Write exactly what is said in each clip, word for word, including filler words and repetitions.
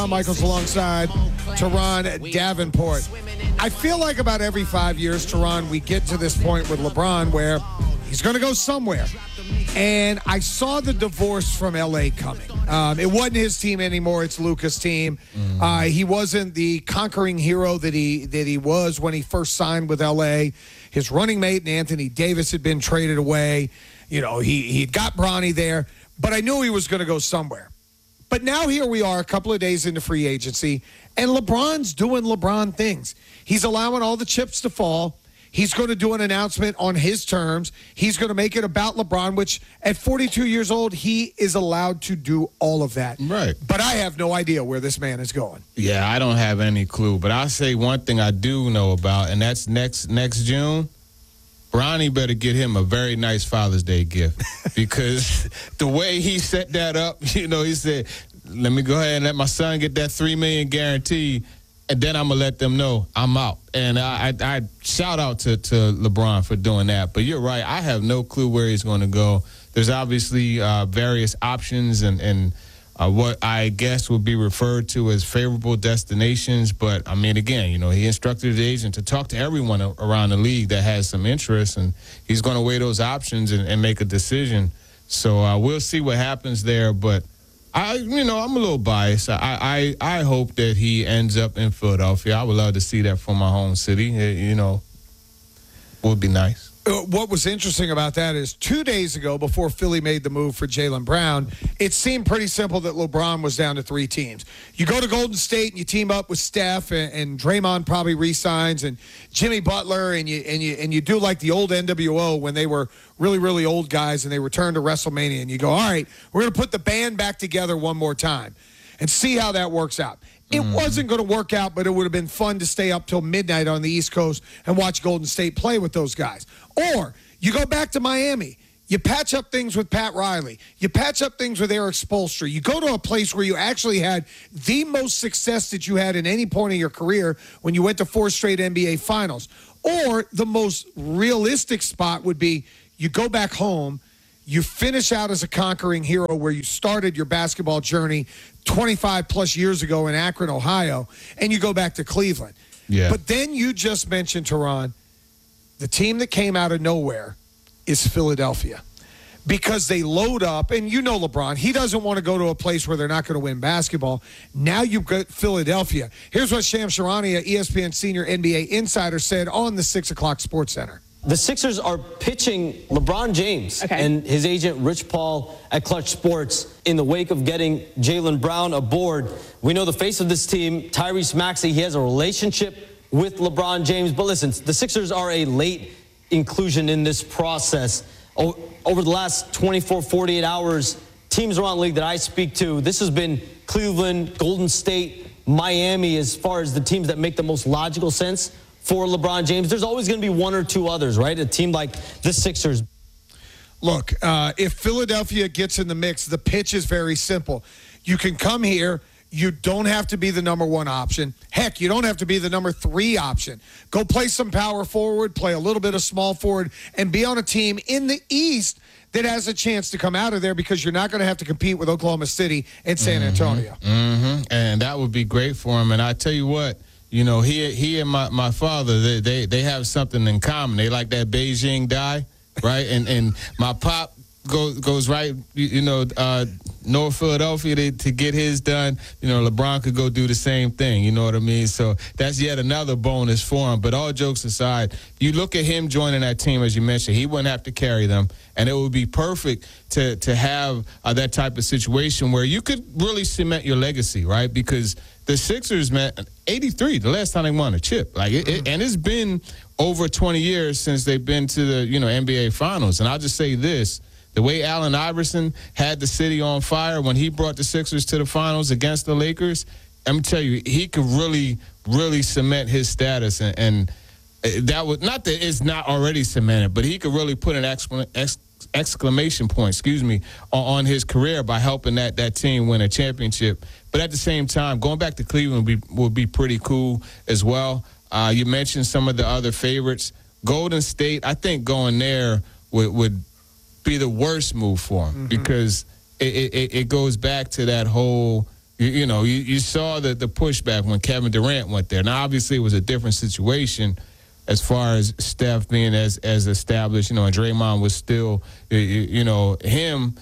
Michaels alongside Teron Davenport. I feel like about every five years, Teron, we get to this point with LeBron where he's going to go somewhere. And I saw the divorce from L A coming. Um, it wasn't his team anymore. It's Luka's team. Mm. Uh, he wasn't the conquering hero that he that he was when he first signed with L A. His running mate, Anthony Davis, had been traded away. You know, he he got Bronny there. But I knew he was going to go somewhere. But now here we are a couple of days into free agency, and LeBron's doing LeBron things. He's allowing all the chips to fall. He's going to do an announcement on his terms. He's going to make it about LeBron, which at forty-two years old, he is allowed to do all of that. Right. But I have no idea where this man is going. Yeah, I don't have any clue. But I'll say one thing I do know about, and that's next next June. Bronny better get him a very nice Father's Day gift because the way he set that up, you know, he said, let me go ahead and let my son get that three million dollars guarantee, and then I'm going to let them know I'm out. And I, I, I shout out to, to LeBron for doing that. But you're right. I have no clue where he's going to go. There's obviously uh, various options and, and uh, what I guess would be referred to as favorable destinations. But, I mean, again, you know, he instructed the agent to talk to everyone around the league that has some interest, and he's going to weigh those options and, and make a decision. So uh, we'll see what happens there. But, I, you know, I'm a little biased. I, I, I hope that he ends up in Philadelphia. I would love to see that from my home city. It, you know, would be nice. What was interesting about that is two days ago, before Philly made the move for Jaylen Brown, it seemed pretty simple that LeBron was down to three teams. You go to Golden State and you team up with Steph, and, and Draymond probably re-signs, and Jimmy Butler, and you and you and you do like the old N W O when they were really, really old guys and they returned to WrestleMania, and you go, all right, we're going to put the band back together one more time and see how that works out. It wasn't going to work out, but it would have been fun to stay up till midnight on the East Coast and watch Golden State play with those guys. Or you go back to Miami. You patch up things with Pat Riley. You patch up things with Eric Spoelstra. You go to a place where you actually had the most success that you had in any point of your career when you went to four straight N B A finals. Or the most realistic spot would be you go back home, you finish out as a conquering hero where you started your basketball journey twenty-five plus years ago in Akron, Ohio, and you go back to Cleveland. Yeah. But then you just mentioned, Teron, the team that came out of nowhere is Philadelphia because they load up, and you know LeBron, he doesn't want to go to a place where they're not going to win basketball. Now you've got Philadelphia. Here's what Shams Charania, E S P N senior N B A insider, said on the six o'clock Sports Center. The Sixers are pitching LeBron James okay. and his agent Rich Paul at Clutch Sports in the wake of getting Jaylen Brown aboard. We know the face of this team, Tyrese Maxey, he has a relationship with LeBron James. But listen, the Sixers are a late inclusion in this process. O- over the last twenty-four, forty-eight hours, teams around the league that I speak to, this has been Cleveland, Golden State, Miami as far as the teams that make the most logical sense for LeBron James. There's always going to be one or two others, right? A team like the Sixers. Look, uh, if Philadelphia gets in the mix, the pitch is very simple. You can come here. You don't have to be the number one option. Heck, you don't have to be the number three option. Go play some power forward, play a little bit of small forward, and be on a team in the East that has a chance to come out of there because you're not going to have to compete with Oklahoma City and San Antonio. Mm-hmm. Mm-hmm. And that would be great for him. And I tell you what, you know, he he and my, my father, they, they they have something in common. They like that Beijing dye, right? And and my pop goes goes right, you, you know, uh, North Philadelphia to, to get his done. You know, LeBron could go do the same thing. You know what I mean? So that's yet another bonus for him. But all jokes aside, you look at him joining that team, as you mentioned, he wouldn't have to carry them. And it would be perfect to to have uh, that type of situation where you could really cement your legacy, right? Because the Sixers, man, eighty-three, the last time they won a chip. Like, it, it, and it's been over twenty years since they've been to the, you know, N B A Finals. And I'll just say this. The way Allen Iverson had the city on fire when he brought the Sixers to the finals against the Lakers, I'm going to tell you, he could really, really cement his status. And, and that was not that it's not already cemented, but he could really put an excla- ex- exclamation point, excuse me, on, on his career by helping that, that team win a championship. But at the same time, going back to Cleveland would be, would be pretty cool as well. Uh, you mentioned some of the other favorites. Golden State, I think going there would, would be the worst move for him mm-hmm. because it, it, it goes back to that whole, You, you know, you, you saw the, the pushback when Kevin Durant went there. Now, obviously, it was a different situation as far as Steph being as as established, you know, and Draymond was still, you, you know, him.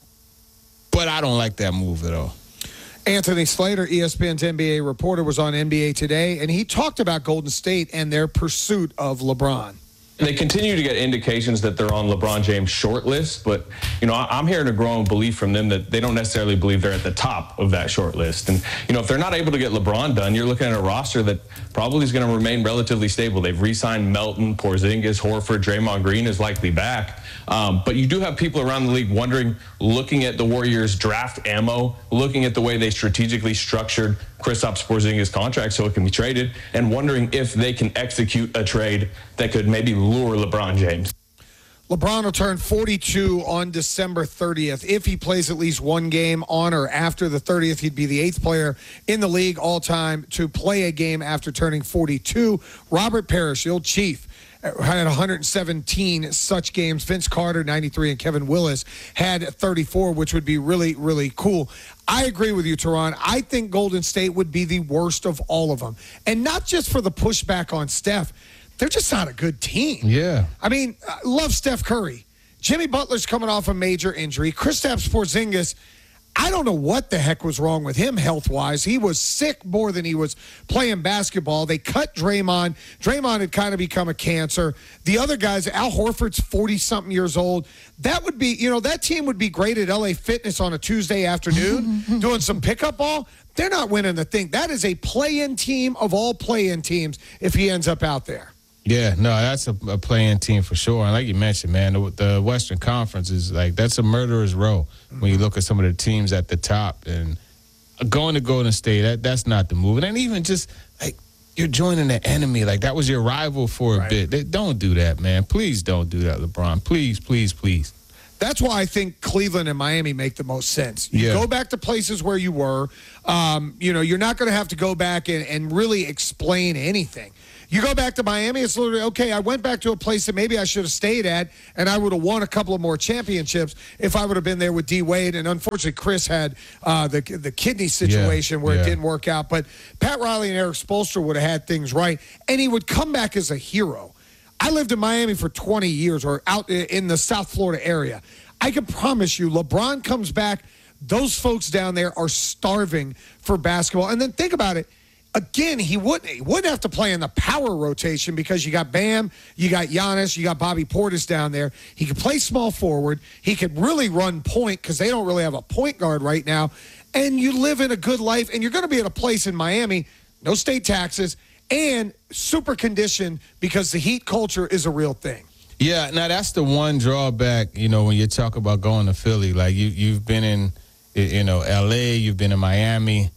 But I don't like that move at all. Anthony Slater, E S P N's N B A reporter, was on N B A Today, and he talked about Golden State and their pursuit of LeBron. They continue to get indications that they're on LeBron James' short list, but, you know, I'm hearing a growing belief from them that they don't necessarily believe they're at the top of that short list. And, you know, if they're not able to get LeBron done, you're looking at a roster that probably is going to remain relatively stable. They've re-signed Melton, Porzingis, Horford, Draymond Green is likely back. Um, but you do have people around the league wondering, looking at the Warriors' draft ammo, looking at the way they strategically structured Kristaps Porzingis' contract so it can be traded, and wondering if they can execute a trade that could maybe lure LeBron James. LeBron will turn forty-two on December thirtieth. If he plays at least one game on or after the thirtieth, he'd be the eighth player in the league all time to play a game after turning forty-two. Robert Parrish, the old Chief, had one hundred seventeen such games. Vince Carter, ninety-three, and Kevin Willis had thirty-four, which would be really, really cool. I agree with you, Teron. I think Golden State would be the worst of all of them. And not just for the pushback on Steph. They're just not a good team. Yeah. I mean, I love Steph Curry. Jimmy Butler's coming off a major injury. Kristaps Porzingis, I don't know what the heck was wrong with him health-wise. He was sick more than he was playing basketball. They cut Draymond. Draymond had kind of become a cancer. The other guys, Al Horford's forty-something years old. That would be, you know, that team would be great at L A Fitness on a Tuesday afternoon doing some pickup ball. They're not winning the thing. That is a play-in team of all play-in teams if he ends up out there. Yeah, no, that's a, a play-in team for sure. And like you mentioned, man, the, the Western Conference is like, that's a murderer's row mm-hmm. when you look at some of the teams at the top. And going to Golden State, that that's not the move. And then even just, like, you're joining the enemy. Like, that was your rival for a right. bit. They, don't do that, man. Please don't do that, LeBron. Please, please, please. That's why I think Cleveland and Miami make the most sense. You yeah. go back to places where you were. Um, you know, you're not going to have to go back and, and really explain anything. You go back to Miami, it's literally, okay, I went back to a place that maybe I should have stayed at, and I would have won a couple of more championships if I would have been there with D. Wade. And unfortunately, Chris had uh, the the kidney situation yeah, where yeah. it didn't work out. But Pat Riley and Eric Spoelstra would have had things right, and he would come back as a hero. I lived in Miami for twenty years, or out in the South Florida area. I can promise you, LeBron comes back, those folks down there are starving for basketball. And then think about it. Again, he wouldn't, he wouldn't have to play in the power rotation because you got Bam, you got Giannis, you got Bobby Portis down there. He could play small forward. He could really run point because they don't really have a point guard right now. And you live in a good life, and you're going to be at a place in Miami, no state taxes, and super conditioned because the Heat culture is a real thing. Yeah, now that's the one drawback, you know, when you talk about going to Philly. Like, you, you've been in, you know, L A, you've been in Miami.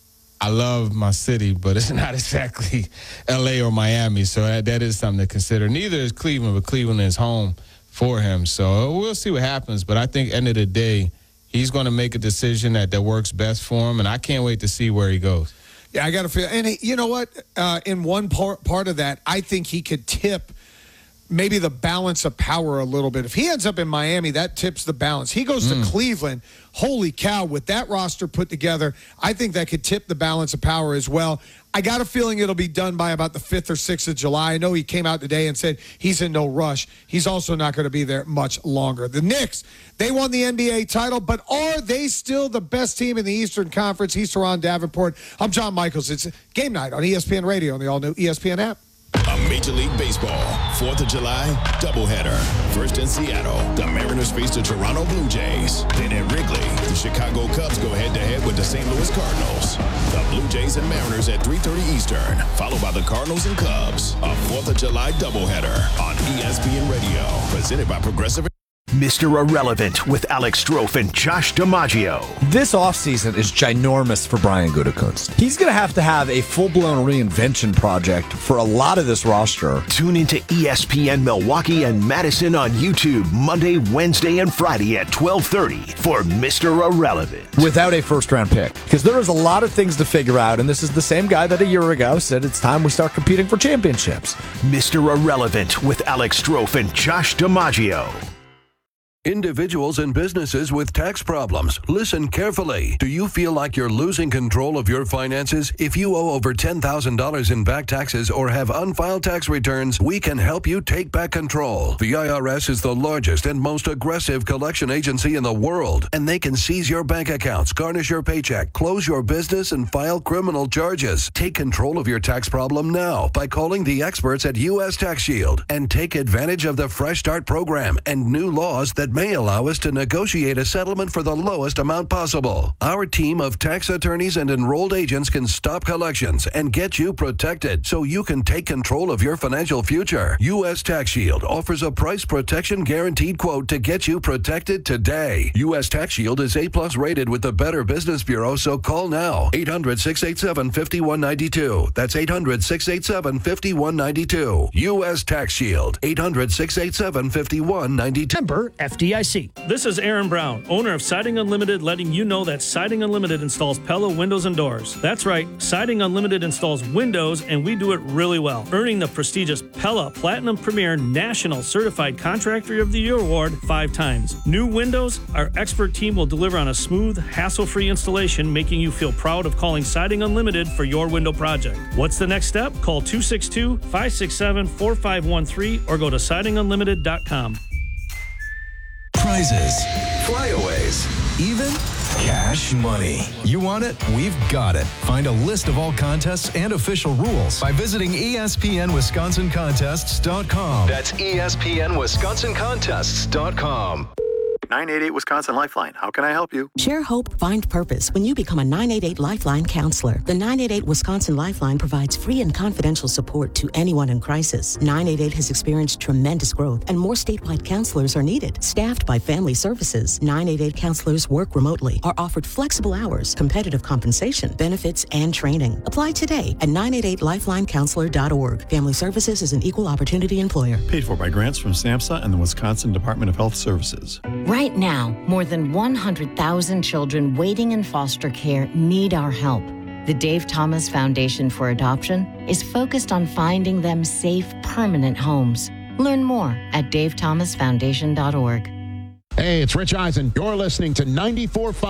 I love my city, but it's not exactly L A or Miami, so that, that is something to consider. Neither is Cleveland, but Cleveland is home for him. So we'll see what happens, but I think end of the day, he's going to make a decision that, that works best for him, and I can't wait to see where he goes. Yeah, I got to feel, and he, you know what? Uh, in one part, part of that, I think he could tip maybe the balance of power a little bit. If he ends up in Miami, that tips the balance. He goes mm. to Cleveland. Holy cow, with that roster put together, I think that could tip the balance of power as well. I got a feeling it'll be done by about the fifth or sixth of July. I know he came out today and said he's in no rush. He's also not going to be there much longer. The Knicks, they won the N B A title, but are they still the best team in the Eastern Conference? He's Teron Davenport. I'm John Michaels. It's game night on E S P N Radio and the all-new E S P N app. A Major League Baseball fourth of July doubleheader. First in Seattle, the Mariners face the Toronto Blue Jays. Then at Wrigley, the Chicago Cubs go head-to-head with the Saint Louis Cardinals. The Blue Jays and Mariners at three thirty Eastern, followed by the Cardinals and Cubs. A fourth of July doubleheader on E S P N Radio, presented by Progressive. Mister Irrelevant with Alex Strofe and Josh DiMaggio. This offseason is ginormous for Brian Gutekunst. He's going to have to have a full-blown reinvention project for a lot of this roster. Tune into E S P N Milwaukee and Madison on YouTube Monday, Wednesday, and Friday at twelve thirty for Mister Irrelevant. Without a first-round pick. Because there is a lot of things to figure out, and this is the same guy that a year ago said it's time we start competing for championships. Mister Irrelevant with Alex Strofe and Josh DiMaggio. Individuals and businesses with tax problems, listen carefully. Do you feel like you're losing control of your finances? If you owe over ten thousand dollars in back taxes or have unfiled tax returns, we can help you take back control. The I R S is the largest and most aggressive collection agency in the world, and they can seize your bank accounts, garnish your paycheck, close your business, and file criminal charges. Take control of your tax problem now by calling the experts at U S Tax Shield and take advantage of the Fresh Start program and new laws that may allow us to negotiate a settlement for the lowest amount possible. Our team of tax attorneys and enrolled agents can stop collections and get you protected so you can take control of your financial future. U S Tax Shield offers a price protection guaranteed quote to get you protected today. U S Tax Shield is A plus rated with the Better Business Bureau, so call now. eight hundred, six eight seven, five one nine two. That's eight hundred, six eight seven, five one nine two. U S Tax Shield. eight hundred, six eight seven, five one nine two. Member F D I C. This is Aaron Brown, owner of Siding Unlimited, letting you know that Siding Unlimited installs Pella windows and doors. That's right, Siding Unlimited installs windows, and we do it really well, earning the prestigious Pella Platinum Premier National Certified Contractor of the Year award five times. New windows, our expert team will deliver on a smooth, hassle-free installation, making you feel proud of calling Siding Unlimited for your window project. What's the next step? Call two six two, five six seven, four five one three or go to siding unlimited dot com. Prizes, flyaways, even cash money. You want it? We've got it. Find a list of all contests and official rules by visiting E S P N Wisconsin Contests dot com. That's E S P N Wisconsin Contests dot com. nine eight eight Wisconsin Lifeline. How can I help you? Share hope, find purpose when you become a nine eight eight Lifeline counselor. The nine eight eight Wisconsin Lifeline provides free and confidential support to anyone in crisis. nine eight eight has experienced tremendous growth, and more statewide counselors are needed. Staffed by Family Services, nine eight eight counselors work remotely, are offered flexible hours, competitive compensation, benefits, and training. Apply today at nine eight eight lifeline counselor dot org. Family Services is an equal opportunity employer. Paid for by grants from SAMHSA and the Wisconsin Department of Health Services. Right now, more than one hundred thousand children waiting in foster care need our help. The Dave Thomas Foundation for Adoption is focused on finding them safe, permanent homes. Learn more at dave thomas foundation dot org. Hey, it's Rich Eisen. You're listening to ninety-four point five